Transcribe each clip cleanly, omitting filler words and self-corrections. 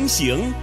同行。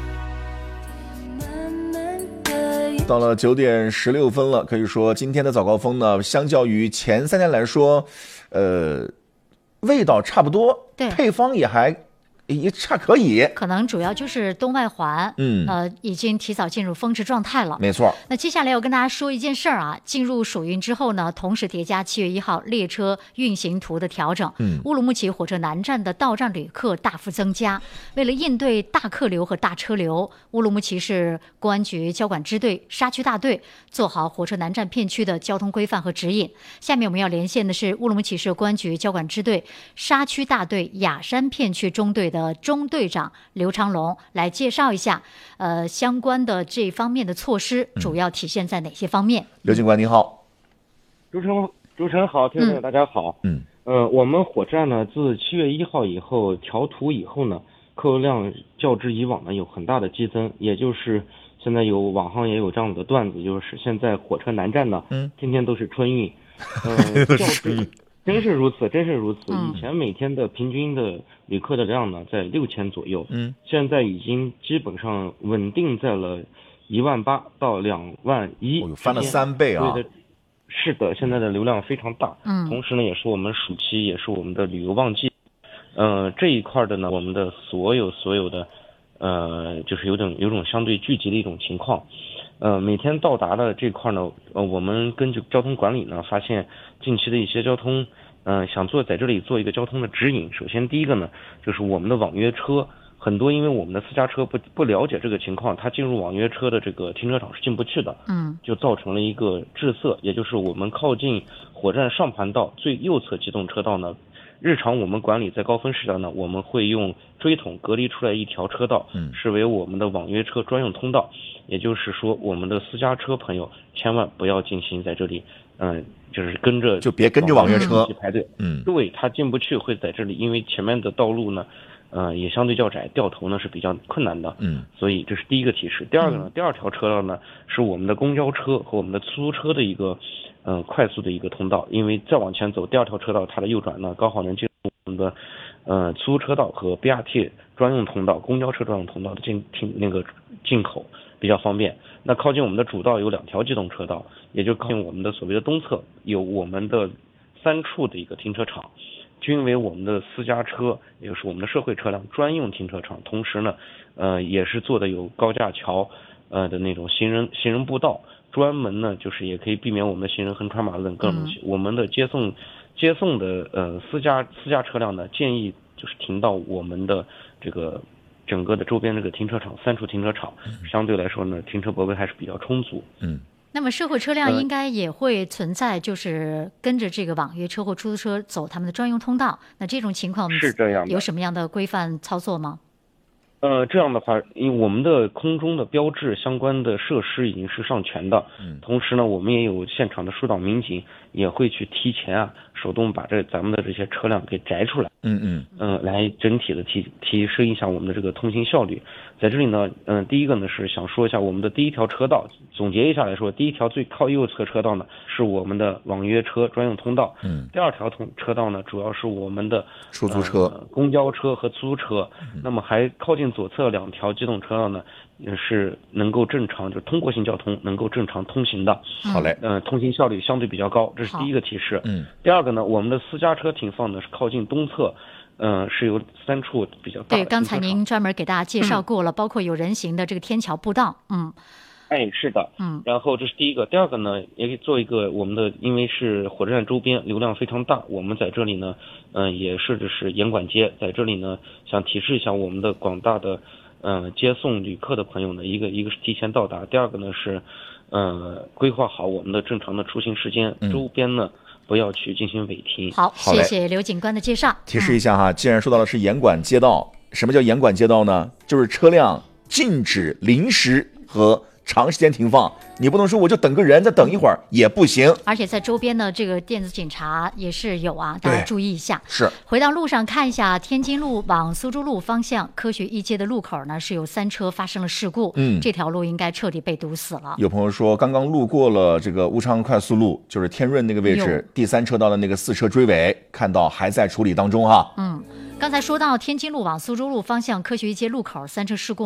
到了9点16分了，可以说今天的早高峰呢，相较于前3天来说，味道差不多， 对， 配方也可以， 可能主要就是东外环，已经提早进入峰值状态了。 没错。 那接下来我跟大家说一件事儿啊，进入暑运之后呢，同时叠加7月1号列车运行图的调整，乌鲁木齐火车南站的到站旅客大幅增加。为了应对大客流和大车流，乌鲁木齐市公安局交管支队沙区大队做好火车南站片区的交通规范和指引。下面我们要连线的是乌鲁木齐市公安局交管支队沙区大队雅山片区中队的中队长刘长龙，来介绍一下相关的这方面的措施主要体现在哪些方面。 刘警官你好。 主持人好，听众朋友大家好。我们火车站呢自7月1号以后调图以后呢，客流量较之以往呢有很大的激增，也就是现在网上也有这样的段子，就是现在火车南站呢天天都是春运，真是如此。以前每天的平均的旅客的量呢在6000左右，现在已经基本上稳定在了18000到21000， 翻了3倍啊！ 是的，现在的流量非常大，同时呢也是我们暑期，也是我们的旅游旺季，这一块的呢，我们的所有的，就是有种相对聚集的一种情况。每天到达的这块呢，我们根据交通管理呢，发现近期的一些交通，想在这里做一个交通的指引。首先第一个呢，就是我们的网约车，很多因为我们的私家车不了解这个情况，它进入网约车的这个停车场是进不去的，就造成了一个滞塞，也就是我们靠近火车站上盘道最右侧机动车道呢，日常我们管理在高峰时段呢，我们会用锥桶隔离出来一条车道，视为我们的网约车专用通道。也就是说，我们的私家车朋友千万不要进行在这里，就是就别跟着网约车排队，对，他进不去，会在这里，因为前面的道路呢，也相对较窄，掉头呢是比较困难的，所以这是第一个提示。第二个呢，第二条车道呢是我们的公交车和我们的出租车的一个快速的一个通道，因为再往前走，第二条车道它的右转呢刚好能进入我们的出租车道和 BRT 专用通道、公交车专用通道的进口。比较方便。那靠近我们的主道有2条机动车道，也就靠近我们的所谓的东侧有我们的3处的一个停车场，均为我们的私家车，也就是我们的社会车辆专用停车场。同时呢，也是做的有高架桥的那种行人步道，专门呢就是也可以避免我们的行人横穿马路等各种东西。我们的接送的私家车辆呢，建议就是停到我们的这个整个的周边这个停车场3处停车场，相对来说呢，停车泊位还是比较充足。 那么社会车辆应该也会存在，就是跟着这个网约车或出租车走他们的专用通道。那这种情况是这样的， 有什么样的规范操作吗？ 这样的话，因为我们的空中的标志相关的设施已经是上全的，同时呢，我们也有现场的疏导民警，也会去提前手动把咱们的这些车辆给摘出来，来整体的提升一下我们的这个通行效率。在这里呢，第一个呢是想说一下我们的第一条车道，总结一下来说，第一条最靠右侧车道呢是我们的网约车专用通道，第二条车道呢主要是我们的出租车、 公交车和出租车，那么还靠近左侧2条机动车道呢，也是能够正常，就通过性交通能够正常通行的。 好嘞， 通行效率相对比较高，这是第一个提示。第二个呢，我们的私家车停放呢是靠近东侧，是有3处比较大的。 对，刚才您专门给大家介绍过了，包括有人行的这个天桥步道。 是的，然后这是第一个。第二个呢，也可以做一个我们的，因为是火车站周边流量非常大，我们在这里呢，也设置是严管街，在这里呢，想提示一下我们的广大的接送旅客的朋友呢，一个是提前到达，第二个呢是规划好我们的正常的出行时间，周边呢不要去进行违停。 好，谢谢刘警官的介绍。 提示一下哈，既然说到的是严管街道，什么叫严管街道呢？就是车辆禁止临时和长时间停放，你不能说我就等个人再等一会儿也不行。 而且在周边的这个电子检查也是有啊，大家注意一下。 是。 回到路上看一下，天津路往苏州路方向科学一街的路口呢，是有3车发生了事故，这条路应该彻底被堵死了。 有朋友说，刚刚路过了这个乌昌快速路，就是天润那个位置，第3车道的那个4车追尾，看到还在处理当中哈。 刚才说到天津路往苏州路方向科学一街路口3车事故。